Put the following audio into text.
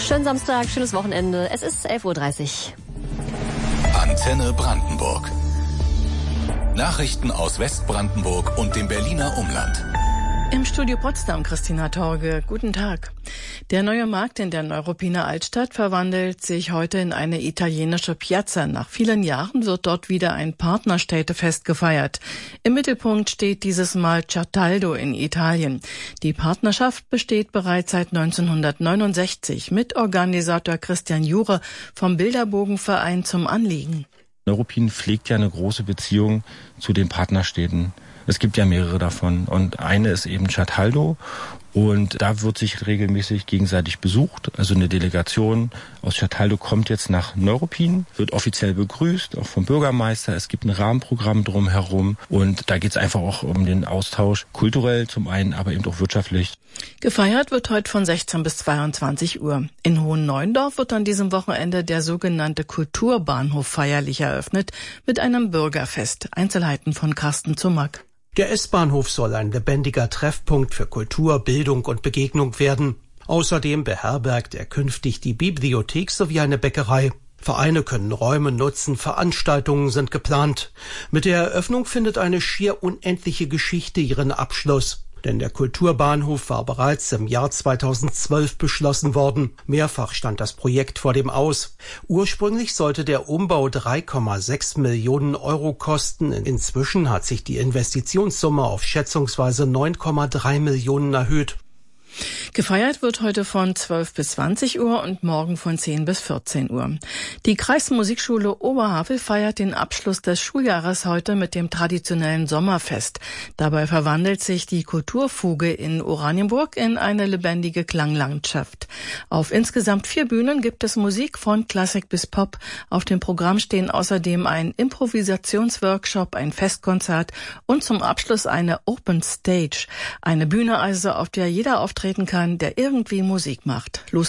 Schönen Samstag, schönes Wochenende. Es ist 11:30 Uhr. Antenne Brandenburg. Nachrichten aus Westbrandenburg und dem Berliner Umland. Im Studio Potsdam, Christina Torge. Guten Tag. Der neue Markt in der Neuruppiner Altstadt verwandelt sich heute in eine italienische Piazza. Nach vielen Jahren wird dort wieder ein Partnerstädtefest gefeiert. Im Mittelpunkt steht dieses Mal Cataldo in Italien. Die Partnerschaft besteht bereits seit 1969. Mitorganisator Christian Jure vom Bilderbogenverein zum Anliegen. Neuruppin pflegt ja eine große Beziehung zu den Partnerstädten. Es gibt ja mehrere davon und eine ist eben Cataldo und da wird sich regelmäßig gegenseitig besucht. Also eine Delegation aus Cataldo kommt jetzt nach Neuruppin, wird offiziell begrüßt, auch vom Bürgermeister. Es gibt ein Rahmenprogramm drumherum und da geht es einfach auch um den Austausch, kulturell zum einen, aber eben auch wirtschaftlich. Gefeiert wird heute von 16 bis 22 Uhr. In Hohenneuendorf wird an diesem Wochenende der sogenannte Kulturbahnhof feierlich eröffnet mit einem Bürgerfest. Einzelheiten von Carsten Zumack. Der S-Bahnhof soll ein lebendiger Treffpunkt für Kultur, Bildung und Begegnung werden. Außerdem beherbergt er künftig die Bibliothek sowie eine Bäckerei. Vereine können Räume nutzen, Veranstaltungen sind geplant. Mit der Eröffnung findet eine schier unendliche Geschichte ihren Abschluss. Denn der Kulturbahnhof war bereits im Jahr 2012 beschlossen worden. Mehrfach stand das Projekt vor dem Aus. Ursprünglich sollte der Umbau 3,6 Millionen Euro kosten. Inzwischen hat sich die Investitionssumme auf schätzungsweise 9,3 Millionen erhöht. Gefeiert wird heute von 12 bis 20 Uhr und morgen von 10 bis 14 Uhr. Die Kreismusikschule Oberhavel feiert den Abschluss des Schuljahres heute mit dem traditionellen Sommerfest. Dabei verwandelt sich die Kulturfuge in Oranienburg in eine lebendige Klanglandschaft. Auf insgesamt 4 Bühnen gibt es Musik von Klassik bis Pop. Auf dem Programm stehen außerdem ein Improvisationsworkshop, ein Festkonzert und zum Abschluss eine Open Stage. Eine Bühne also, auf der jeder auftreten kann, der irgendwie Musik macht. Los